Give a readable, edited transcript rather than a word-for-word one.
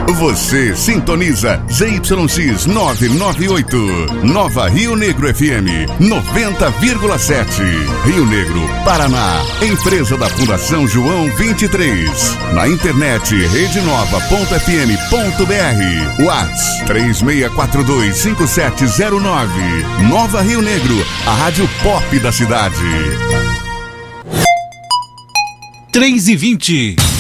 Você sintoniza ZYX 998, Nova Rio Negro FM 90,7. Rio Negro, Paraná. Empresa da Fundação João 23. Na internet redenova.fm.br. WhatsApp 36425709. Nova Rio Negro, a rádio pop da cidade. 3h20.